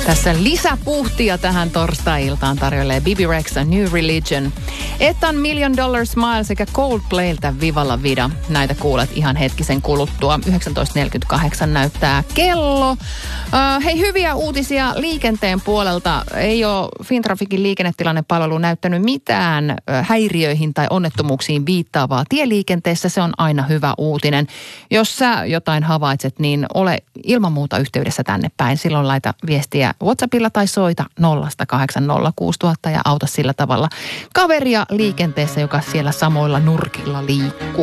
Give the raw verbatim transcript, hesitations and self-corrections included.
Tässä lisäpuhtia tähän torstai-iltaan tarjoilee Bibi Rexha New Religion. Etan Million Dollar Smile sekä Coldplayltä Vivalla Vida. Näitä kuulet ihan hetkisen kuluttua. yhdeksäntoista neljäkymmentäkahdeksan näyttää kello. Uh, hei, hyviä uutisia liikenteen puolelta. Ei ole Fintrafikin liikennetilannepalvelu näyttänyt mitään uh, häiriöihin tai onnettomuuksiin viittaavaa tieliikenteessä. Se on aina hyvä uutinen. Jos sä jotain havaitset, niin ole ilman muuta yhteydessä tänne päin. Silloin laita viestiä WhatsAppilla tai soita nolla kahdeksan nolla kuusi nolla nolla nolla ja auta sillä tavalla kaveria liikenteessä, joka siellä samoilla nurkilla liikkuu.